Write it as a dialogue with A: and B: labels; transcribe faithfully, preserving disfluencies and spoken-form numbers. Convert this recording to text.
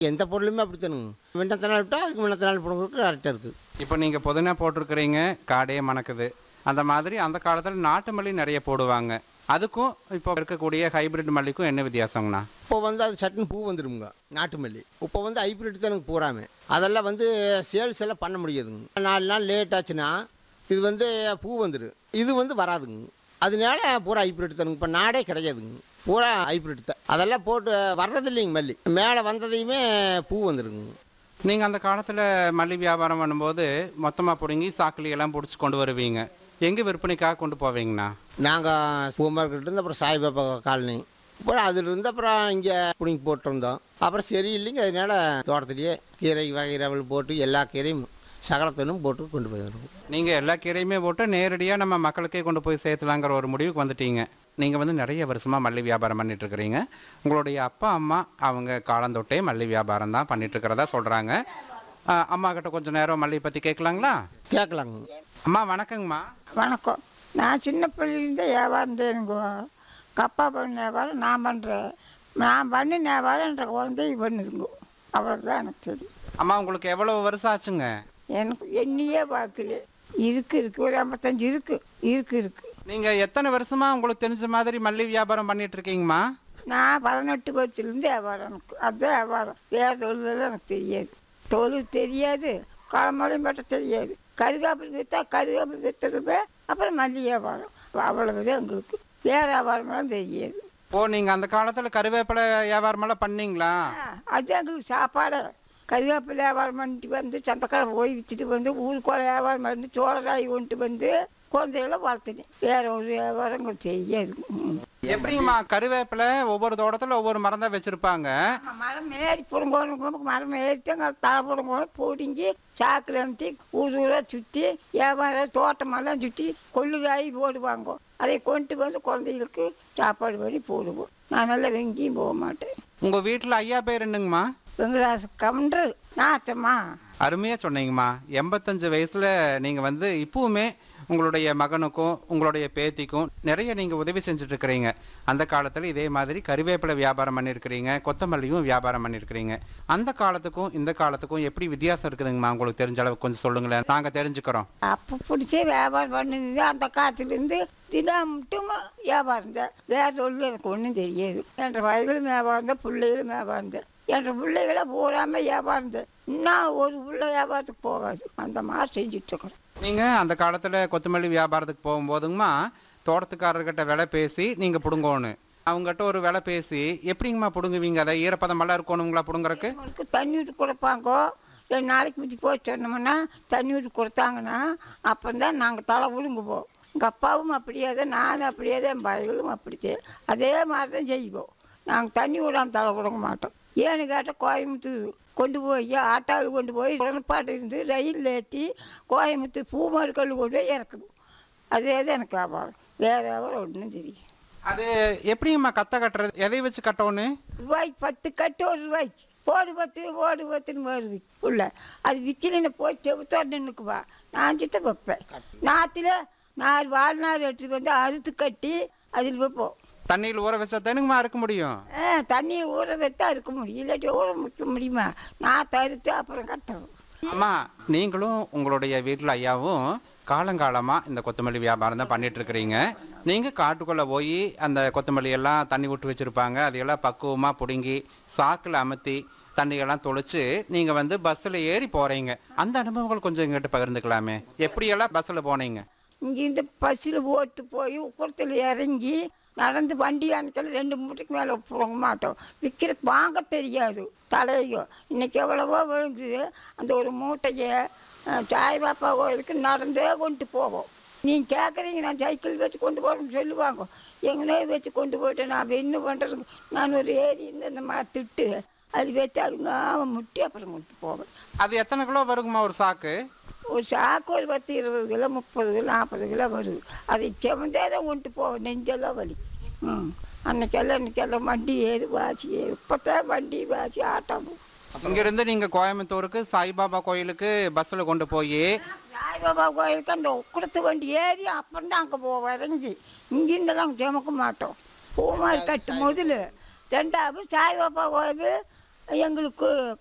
A: எந்த பொருளுமே அப்படித்தானுங்க. முன்னத்த நாள் விட்டால் அதுக்கு முன்னத்த நாள் பிடுங்குறதுக்கு கரெக்டாக இருக்குது.
B: இப்போ நீங்கள் புதினா போட்டிருக்கிறீங்க, காடே மணக்குது. அந்த மாதிரி அந்த காலத்தில் நாட்டு மல்லி நிறைய போடுவாங்க. அதுக்கும் இப்போ இருக்கக்கூடிய ஹைபிரிட் மல்லிக்கும் என்ன வித்தியாசங்கண்ணா?
A: இப்போ வந்து அது சட்டுன்னு பூ வந்துடுங்க நாட்டு மல்லி. இப்போ வந்து ஹைப்ரிட் தான் எனக்கு பூராமே. அதெல்லாம் வந்து சேல்ஸ் எல்லாம் பண்ண முடியாதுங்க. நாலு நாள் லேட் ஆச்சுன்னா இது வந்து பூ வந்துடும். இது வந்து வராதுங்க. அதனால பூரா ஹைப்ரிட் தானுங்க. இப்போ நாடே கிடையாதுங்க, பூரா ஹைப்ரிட் தான். அதெல்லாம் போட்டு வர்றது இல்லைங்க மல்லி. மேலே வந்ததையுமே பூ வந்துடுங்க.
B: நீங்கள் அந்த காலத்தில் மல்லி வியாபாரம் பண்ணும்போது மொத்தமாக பிடுங்கி சாக்கிலியெல்லாம் பிடிச்சி கொண்டு வருவீங்க. எங்கே விற்பனைக்காக கொண்டு போவீங்கண்ணா?
A: நாங்கள் பூ மார்க்கெட் இருந்து அப்புறம் சாய்பாபா காலனி, அப்புறம் அதிலிருந்து அப்புறம் இங்கே பிடிங்கி போட்டிருந்தோம். அப்புறம் சரி இல்லைங்க, அதனால தோட்டத்துலேயே கீரை வகைரவல் போட்டு எல்லா கீரையும் சகலத்தனும் போட்டு கொண்டு போயிடுவோம்.
B: நீங்கள் எல்லா கீரையுமே போட்டு நேரடியாக நம்ம மக்களுக்கே கொண்டு போய் சேர்த்துலாங்கிற ஒரு முடிவுக்கு வந்துட்டீங்க. நீங்கள் வந்து நிறைய வருஷமாக மல்லி வியாபாரம் பண்ணிகிட்ருக்கிறீங்க. உங்களுடைய அப்பா அம்மா அவங்க காலந்தொட்டே மல்லி வியாபாரம் தான் பண்ணிகிட்ருக்கிறதா சொல்கிறாங்க. அம்மா கிட்ட கொஞ்சம் நேரம் மல்லி பற்றி கேட்கலாங்களா?
A: கேட்கலாங்க.
B: அம்மா வணக்கங்கம்மா.
C: வணக்கம். நான் சின்ன பிள்ளைலேருந்து வியாபாரம் செய்யணுங்க. கப்பா பண்ண வியாபாரம் நான் பண்ணுறேன். நான் பண்ணி வியாபாரம் என்ற குழந்தைய பண்ணுதுங்க. அவ்வளோதான் எனக்கு தெரியும்.
B: அம்மா உங்களுக்கு எவ்வளோ வருஷம் ஆச்சுங்க?
C: எனக்கு எண்ணியே பார்க்கல. இருக்கு இருக்குது ஒரு ஐம்பத்தஞ்சு இருக்குது இருக்கு இருக்குது.
B: நீங்கள் எத்தனை வருஷமாக உங்களுக்கு தெரிஞ்ச மாதிரி மல்லி வியாபாரம் பண்ணிகிட்ருக்கீங்கம்மா?
C: நான் பதினெட்டு வருஷத்துலேருந்து வியாபாரம் எனக்கு. அதுதான் வியாபாரம். வேறு தொழிலெல்லாம் எனக்கு தெரியாது. தொழில் தெரியாது, களமலையும் பட்ட தெரியாது. கருகாப்பில் விற்றா கருகாப்பில் விற்றதுமே அப்புறம் மல்லி வியாபாரம். அவ்வளவுதான் எங்களுக்கு. வேறு வியாபாரமெல்லாம் தெரியாது.
B: ஓ, நீங்கள் அந்த காலத்தில் கருவேப்பிலை வியாபாரமெல்லாம் பண்ணீங்களா?
C: அது எங்களுக்கு சாப்பாடு. கருவேப்பிலை வியாபாரம் பண்ணிட்டு வந்து சந்தக்கார போய் விற்றுட்டு வந்து ஊருக்குள்ள வியாபாரம் பண்ணி சோழராய் கொண்டு வந்து குழந்தைகளை வளர்த்துனேன். வேறு ஒரு வியாபாரம் தெரியாது.
B: எப்படிங்கம்மா கருவேப்பிலை ஒவ்வொரு தோட்டத்தில் ஒவ்வொரு மரம் தான் வச்சுருப்பாங்க.
C: மரம் ஏறி பிடுங்கணும். மரம் ஏறித்தாங்க தலை பிடுங்கணும். பிடுங்கி சாக்கில் அனுப்பி ஊர் ஊராக சுற்றி வியாபாரம் தோட்டமெல்லாம் சுற்றி கொள்ளுராயி போடுவாங்க. அதை கொண்டு வந்து குழந்தைகளுக்கு சாப்பாடு பண்ணி போடுவோம். நான் நல்லா எங்கேயும் போக மாட்டேன்.
B: உங்கள் வீட்டில் ஐயா பேர் என்னங்கம்மா?
C: வெங்கடாச கவுண்டர் நாச்சம்மா.
B: அருமையாக சொன்னீங்கம்மா. எண்பத்தஞ்சு வயசில் நீங்கள் வந்து இப்போவுமே உங்களுடைய மகனுக்கும் உங்களுடைய பேத்திக்கும் நிறைய நீங்கள் உதவி செஞ்சுட்ருக்கிறீங்க. அந்த காலத்தில் இதே மாதிரி கருவேப்பிலை வியாபாரம் பண்ணியிருக்கிறீங்க, கொத்தமல்லியும் வியாபாரம் பண்ணியிருக்கிறீங்க. அந்த காலத்துக்கும் இந்த காலத்துக்கும் எப்படி வித்தியாசம் இருக்குதுங்கம்மா? உங்களுக்கு தெரிஞ்ச அளவுக்கு கொஞ்சம் சொல்லுங்களேன், நாங்கள் தெரிஞ்சுக்கிறோம்.
C: அப்போ பிடிச்சே வியாபாரம் பண்ணுது. அந்த காலத்துலேருந்து தினம் மட்டும் வியாபாரம் தான். வேறு சொல்லு எனக்கு ஒன்றும் தெரியாது. என்ற வயலும் வியாபாரம் தான், பிள்ளைகளும் வியாபாரம் தான். என்ற பிள்ளைகளை போகாமல் வியாபாரம் தான். இன்னும் ஒரு பிள்ளை வியாபாரத்துக்கு போகாது. அந்த மாதிரி செஞ்சுட்ருக்குறோம்.
B: நீங்கள் அந்த காலத்தில் கொத்தமல்லி வியாபாரத்துக்கு போகும்போதுங்கம்மா தோட்டத்துக்காரர்கிட்ட விலை பேசி நீங்கள் பிடுங்கணும். அவங்ககிட்ட ஒரு விலை பேசி எப்படிங்கம்மா பிடுங்குவீங்க? அதை ஈரப்பதமெல்லாம் இருக்கணுங்களா பிடுங்குறக்கு?
C: அவங்களுக்கு தண்ணி விட்டு கொடுப்பாங்கோ. ரெண்டு நாளைக்கு முந்தி போய் சொன்னோம்னா தண்ணி விட்டு கொடுத்தாங்கன்னா அப்போ தான் நாங்கள் தலை விழுங்குவோம். எங்கள் அப்பாவும் அப்படியே தான், நானும் அப்படியே தான், என் பையங்களும் அப்படித்தான். அதே மாதிரி தான் செய்வோம். நாங்கள் தண்ணி விடாமல் தலை விடுங்க மாட்டோம். ஏன்னு கேட்டால் கோயம்புத்தூர் கொண்டு போய் ஆட்டாவில் கொண்டு போய் உடன்பாட்டு இருந்து ரயிலில் ஏற்றி கோயம்புத்தூர் பூமார்கல் கொண்டு போய் இறக்கணும். அதே தான் எனக்கு வியாபாரம். வேறு வியாபாரம் ஒன்றும் தெரியும்.
B: அது எப்படிங்கம்மா கத்தை கட்டுறது? எதை வச்சு கட்டணும்?
C: ரூபாய்க்கு பத்து கட்டு ஒரு ரூபாய்க்கு போடு பத்து ஓடு பத்துன்னு வருது உள்ள. அது விற்கலன்னு போய் செவுத்தோடு நின்றுக்குவா. நான் சித்த வைப்பேன். நாற்றுல நாலு வாழ்நாள் எடுத்துட்டு வந்து அறுத்து கட்டி அதில் வைப்போம்.
B: தண்ணியில் ஊற வச்சா தானுங்கம்மா இருக்க முடியும்.
C: ஆ, தண்ணியை ஊற வைத்தா இருக்க முடியும். இல்லாட்டி ஊற வைக்க முடியுமா? நான் தருத்து அப்புறம் கட்டுறோம்.
B: அம்மா, நீங்களும் உங்களுடைய வீட்டில் ஐயாவும் காலங்காலமாக இந்த கொத்தமல்லி வியாபாரம் தான் பண்ணிகிட்ருக்கிறீங்க. நீங்கள் காட்டுக்குள்ளே போய் அந்த கொத்தமல்லியெல்லாம் தண்ணி விட்டு வச்சுருப்பாங்க. அதையெல்லாம் பக்குவமாக பிடுங்கி சாக்கில் அமர்த்தி தண்ணியெல்லாம் தொளிச்சு நீங்கள் வந்து பஸ்ஸில் ஏறி போகிறீங்க. அந்த அனுபவங்கள் கொஞ்சம் எங்கிட்ட பகிர்ந்துக்கலாமே. எப்படியெல்லாம் பஸ்ஸில் போனீங்க?
C: இங்கேருந்து பஸ்ஸில் ஓட்டு போய் உப்புறத்தில் இறங்கி நடந்து வண்டி அனுக்கல ரெண்டு மூட்டைக்கு மேலே போக மாட்டோம். விற்கிற வாங்க தெரியாது தலையோ. இன்றைக்கி எவ்வளவோ விழுங்குது. அந்த ஒரு மூட்டையை சாய்பாப்பா கோயிலுக்கு நடந்தே கொண்டு போவோம். நீங்கள் கேட்குறீங்க நான் சைக்கிள் வச்சு கொண்டு போகிறேன்னு சொல்லுவாங்க. எங்கனே வச்சு கொண்டு போயிட்டு நான் என்ன பண்ணுறது? நான் ஒரு ஏரி இருந்து அந்த மாதிரி திட்டு அது வச்சு அதுங்க முட்டி அப்புறம் கொண்டு போவேன்.
B: அது எத்தனை கிலோ வருங்கம்மா ஒரு சாக்கு?
C: ஒரு சாக்கு ஒரு பத்து இருபது கிலோ முப்பது கிலோ நாற்பது கிலோ வருது. அதை செவந்தே தான் கொண்டு போவேன். நெஞ்செல்லாம் வலி. ம் அன்னைக்கெல்லாம் இன்றைக்கெல்லாம் வண்டி ஏது வாசி இப்போத்தான் வண்டி வாசி ஆட்டம்.
B: இங்கேருந்து நீங்கள் கோயம்புத்தூருக்கு சாய்பாபா கோயிலுக்கு பஸ்ஸில் கொண்டு போய்
C: சாய்பாபா கோயிலுக்கு அந்த உக்குடத்து வண்டி ஏறி அப்புறம் தான் அங்கே போவோம் இறங்கி. இங்கேருந்தெல்லாம் சுமக்க மாட்டோம். பூமாரி கட்டு முதல் ரெண்டாவது சாய்பாபா கோயில் எங்களுக்கு